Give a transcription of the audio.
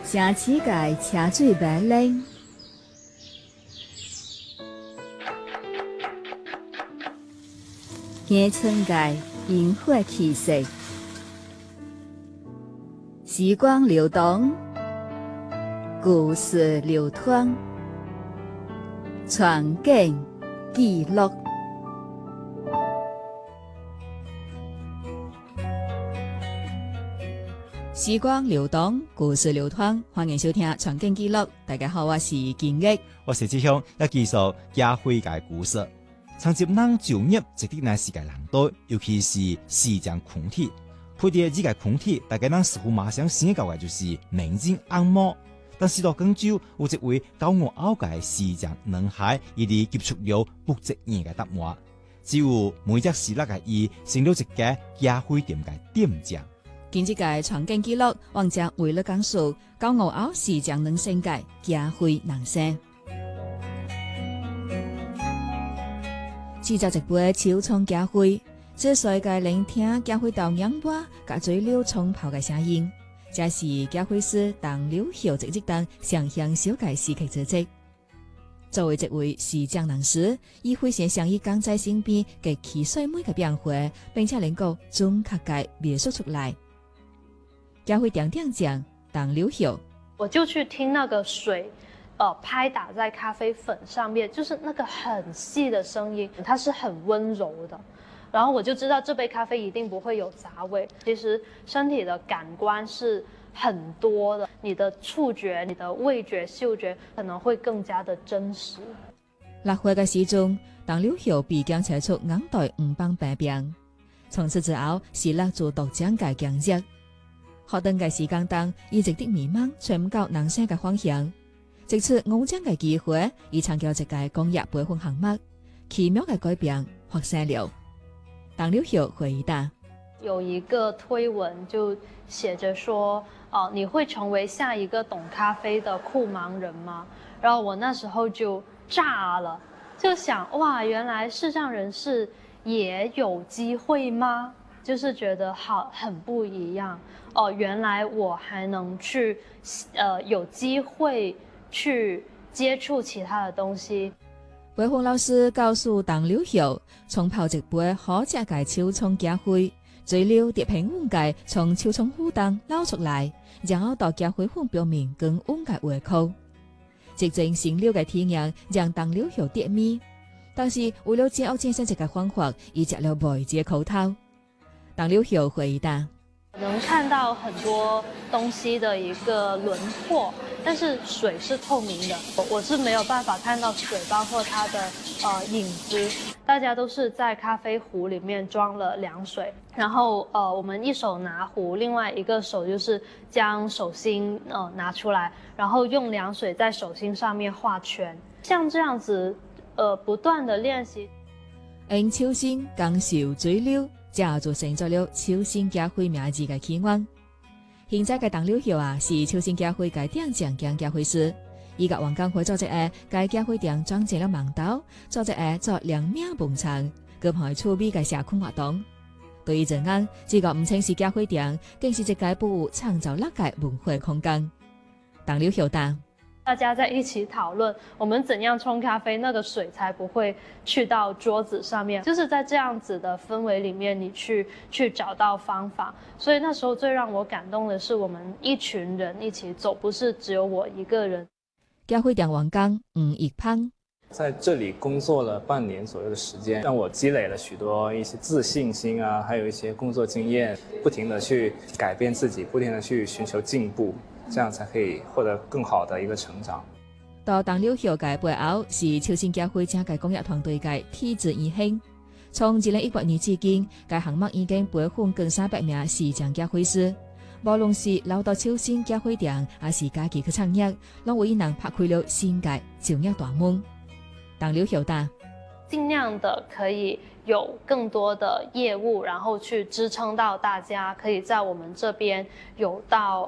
城市界车水马龙，乡村界烟火气息，时光流动，故事流淌，传景记录。时光流动，故事流淌，欢迎收听《传景记录》。大家好，我是金玉， 我是志雄，要继续家徽界故事。长接人就业值得咱世界人多，尤其是市井群体。配合这个群体，大家人似乎马上想到的就是民间按摩。但是到广州，有一位95后的市井男孩，伊哋接触了不职业的答案，只有每只是那个伊成了一家家徽店的店长。 今日嘅传景记录，王将为了讲述95后市井人生界家徽人生。40杯手冲家徽，这世界聆听家徽豆娘花甲水流冲泡嘅声音，这是家徽师邓柳孝直等上乡小界时期之职。作为一位市井人士，伊非常善于讲在身边嘅汽水妹嘅变化，并且能够准确嘅描述出来。家徽店店长邓柳孝， 我就去听那个水，拍打在咖啡粉上面，就是那个很细的声音，它是很温柔的。然后我就知道这杯咖啡一定不会有杂味。其实身体的感官是很多的，你的触觉、你的味觉、嗅觉可能会更加的真实。 6岁嘅时钟，邓柳孝被检测出眼袋5磅病病，从此之后是落做独掌嘅强弱。学堂嘅时间当，伊直直迷茫，找唔到人生嘅方向。直至5奖嘅机会，伊参加一届工业培训项目，奇妙嘅改变发生了。邓柳孝回答： 有一个推文就写着说，你会成为下一个懂咖啡的酷盲人吗？然后我那时候就炸了，就想哇，原来视障人士也有机会吗？就是觉得很不一样哦，原来我还能去有机会去接触其他的东西。 培训老师告诉邓柳孝，冲泡一杯好食嘅手冲家徽，水流在平温界从手冲壶当捞出来，然后到家徽粉表面跟温嘅回扣。即阵新流嘅体验让邓柳孝跌迷，但是为了掌握健身这个方法，伊食了袂节口头。邓柳孝回答： 能看到很多东西的一个轮廓，但是水是透明的，我是没有办法看到水，包括它的影子。大家都是在咖啡壶里面装了凉水，然后我们一手拿壶，另外一个手就是将手心拿出来，然后用凉水在手心上面画圈，像这样子不断的练习。 用手心感受水流。这就成咗了手心家徽名字嘅起源。现在嘅邓柳孝是手心家徽嘅店长兼家徽师。伊甲员工会做一个该家徽店装进了盲道，做一个做良命农场，佮派趣味嘅社区活动。对于这样，这个唔称是家徽店，更是一个不创造乐嘅文化空间。邓柳孝答： 大家在一起讨论我们怎样冲咖啡，那个水才不会去到桌子上面，就是在这样子的氛围里面，你去找到方法。所以那时候最让我感动的是我们一群人一起走，不是只有我一个人。 家徽店员工吴义芳在这里工作了半年左右的时间，让我积累了许多一些自信心啊，还有一些工作经验，不停的去改变自己，不停的去寻求进步。这样才可以获得更好的一个成长。 到邓柳孝嘅背后是手心家徽整个工业团队嘅体制义兴。从2018年至今，该项目已经培训近300名视障家徽师。无论是老到手心家徽店，还是家己去创业，拢为人拍开了新界就业大门。邓柳孝答： 尽量的可以有更多的业务，然后去支撑到大家可以在我们这边有到